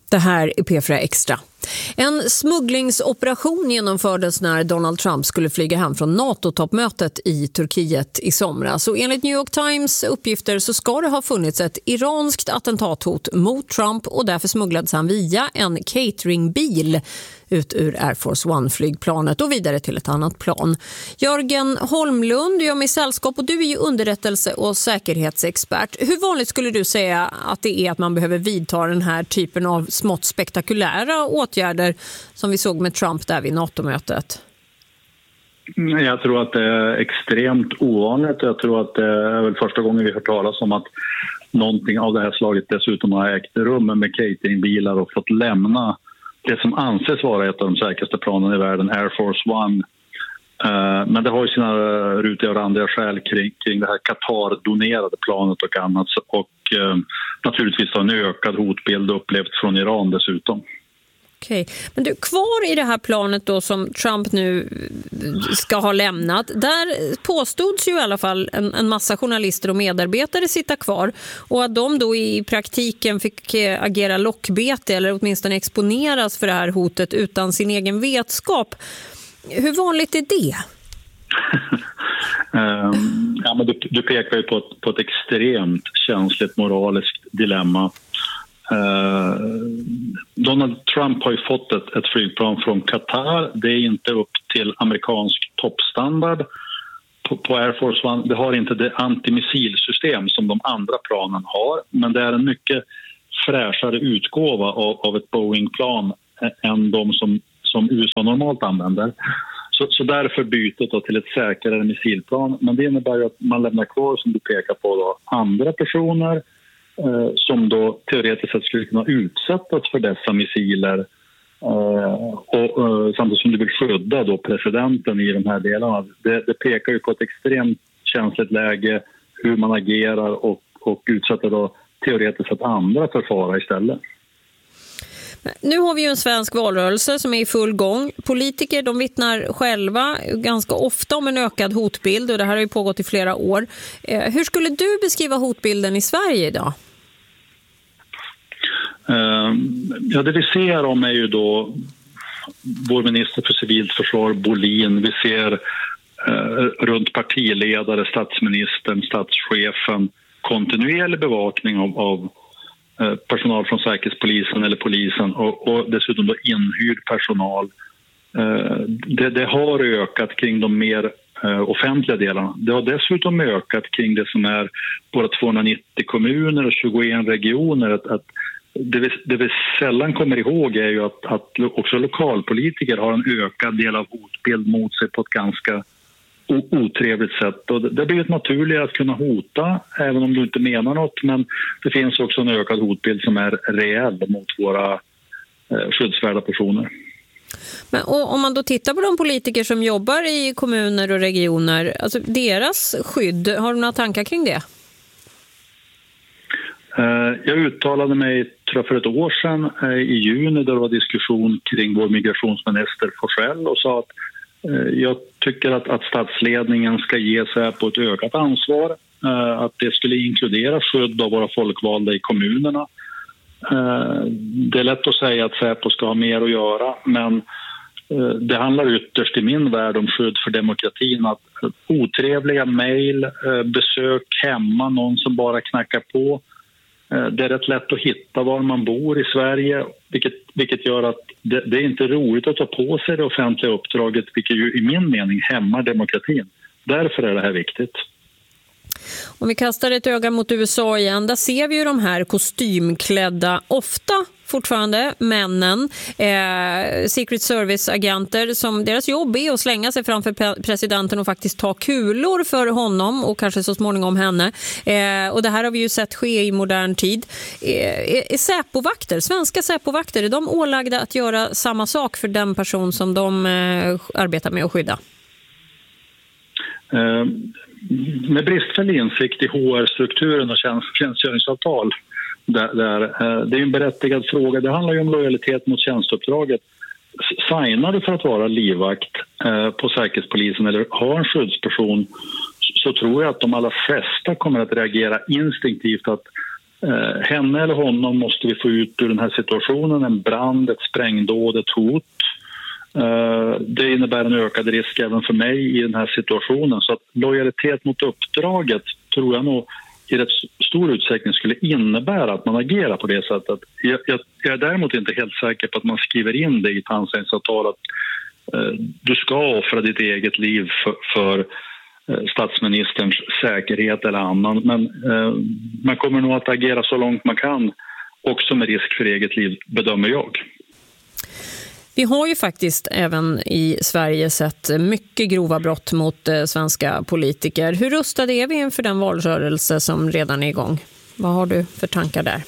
Det här är P4 Extra. En smugglingsoperation genomfördes när Donald Trump skulle flyga hem från NATO-toppmötet i Turkiet i somras. Och enligt New York Times uppgifter så ska det ha funnits ett iranskt attentathot mot Trump och därför smugglades han via en cateringbil ut ur Air Force One-flygplanet och vidare till ett annat plan. Jörgen Holmlund gör mig sällskap och du är ju underrättelse- och säkerhetsexpert. Hur vanligt skulle du säga att det är att man behöver vidta den här typen av smått spektakulära åtgärder som vi såg med Trump där vid NATO-mötet? Jag tror att det är extremt ovanligt. Jag tror att det är väl första gången vi hört talas om att någonting av det här slaget dessutom har ägt rum med cateringbilar och fått lämna det som anses vara ett av de säkraste planen i världen, Air Force One. Men det har ju sina rutiga och randiga skäl kring det här Qatar-donerade planet och annat. Och naturligtvis har en ökad hotbild upplevt från Iran dessutom. Okej, men du, kvar i det här planet då som Trump nu ska ha lämnat, där påstods ju i alla fall en massa journalister och medarbetare sitta kvar och att de då i praktiken fick agera lockbete eller åtminstone exponeras för det här hotet utan sin egen vetskap. Hur vanligt är det? Ja, men du pekar ju på ett extremt känsligt moraliskt dilemma. Donald Trump har ju fått ett flygplan från Qatar. Det är inte upp till amerikansk toppstandard på Air Force One. Det har inte det antimissilsystem som de andra planen har, men det är en mycket fräschare utgåva av ett Boeing-plan än de som USA normalt använder. Så därför bytet då till ett säkrare missilplan. Men det innebär ju att man lämnar kvar, som du pekar på, då, andra personer som då teoretiskt sett skulle kunna utsättas för dessa missiler och samtidigt som du vill skydda då presidenten i de här delarna. Det pekar ju på ett extremt känsligt läge hur man agerar och utsätter då teoretiskt sett andra för fara istället. Nu har vi ju en svensk valrörelse som är i full gång. Politiker, de vittnar själva ganska ofta om en ökad hotbild och det här har ju pågått i flera år. Hur skulle du beskriva hotbilden i Sverige idag? Ja, det vi ser om är ju då vår minister för civilt försvar Bolin. Vi ser runt partiledare, statsministern, statschefen kontinuerlig bevakning av personal från säkerhetspolisen eller polisen och dessutom då inhyrd personal. Det har ökat kring de mer offentliga delarna. Det har dessutom ökat kring det som är våra 290 kommuner och 21 regioner. Att det vi sällan kommer ihåg är ju att också lokalpolitiker har en ökad del av hotbild mot sig på ett ganska otrevligt sätt. Och det blir ett naturligt att kunna hota även om du inte menar något, men det finns också en ökad hotbild som är reell mot våra skyddsvärda personer. Men om man då tittar på de politiker som jobbar i kommuner och regioner, alltså deras skydd, har du några tankar kring det? Jag uttalade mig tror jag, för ett år sedan i juni där det var diskussion kring vår migrationsminister Forssell och sa att jag tycker att statsledningen ska ge sig på ett ökat ansvar, att det skulle inkludera skydd av våra folkvalda i kommunerna. Det är lätt att säga att Säpo ska ha mer att göra, men det handlar ytterst i min värld om skydd för demokratin. Att otrevliga mejl, besök hemma, någon som bara knackar på. Det är rätt lätt att hitta var man bor i Sverige, vilket gör att det är inte roligt att ta på sig det offentliga uppdraget, vilket ju i min mening hämmar demokratin. Därför är det här viktigt. Om vi kastar ett öga mot USA igen, där ser vi ju de här kostymklädda, ofta fortfarande männen, Secret Service-agenter som deras jobb är att slänga sig framför presidenten och faktiskt ta kulor för honom och kanske så småningom henne. Och det här har vi ju sett ske i modern tid. Säpovakter, svenska säpovakter, är de ålagda att göra samma sak för den person som de arbetar med att skydda? Med bristfällig insikt i HR-strukturen och tjänstgöringsavtal det är en berättigad fråga. Det handlar ju om lojalitet mot tjänsteuppdraget. Signar du för att vara livvakt på Säkerhetspolisen eller har en skyddsperson, så tror jag att de allra flesta kommer att reagera instinktivt att Henne eller honom måste vi få ut ur den här situationen. En brand, ett sprängdåd, ett hot. Det innebär en ökad risk även för mig i den här situationen. Så att lojalitet mot uppdraget tror jag nog i rätt stor utsträckning skulle innebära att man agerar på det sättet. Jag är däremot inte helt säker på att man skriver in det i ett anställningsavtal att du ska offra ditt eget liv för statsministerns säkerhet eller annan. Men man kommer nog att agera så långt man kan, också med risk för eget liv, bedömer jag. Vi har ju faktiskt även i Sverige sett mycket grova brott mot svenska politiker. Hur rustade är vi inför den valrörelse som redan är igång? Vad har du för tankar där?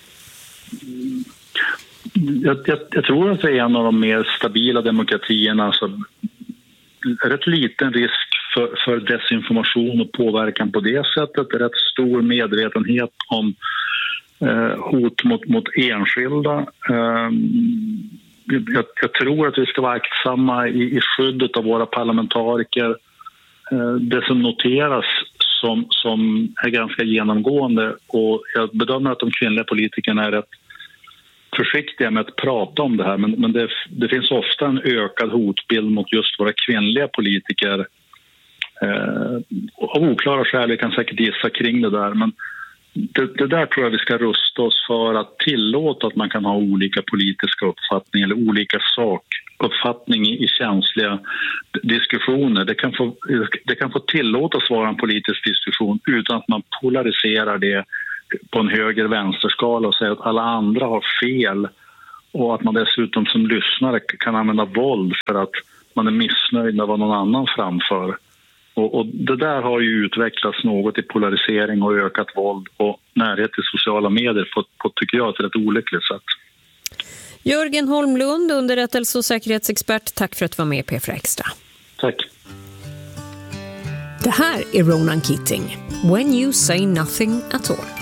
Jag tror att det är en av de mer stabila demokratierna. Alltså, rätt liten risk för desinformation och påverkan på det sättet. Rätt stor medvetenhet om hot mot enskilda. Jag tror att vi ska vara aktsamma i skyddet av våra parlamentariker. Det som noteras som är ganska genomgående, och jag bedömer att de kvinnliga politikerna är rätt försiktiga med att prata om det här, men det finns ofta en ökad hotbild mot just våra kvinnliga politiker. Av oklara skäl, vi kan säkert gissa kring det där, men det där tror jag vi ska rusta oss för, att tillåta att man kan ha olika politiska uppfattningar eller olika sakuppfattning i känsliga diskussioner. Det kan få tillåtas vara en politisk diskussion utan att man polariserar det på en höger-vänsterskala och säger att alla andra har fel, och att man dessutom som lyssnare kan använda våld för att man är missnöjd med vad någon annan framför. Och det där har ju utvecklats något i polarisering och ökat våld och närhet till sociala medier på tycker jag, ett rätt olyckligt sätt. Jörgen Holmlund, underrättelse- och säkerhetsexpert, tack för att du var med i P4 Extra. Tack. Det här är Ronan Keating. When you say nothing at all.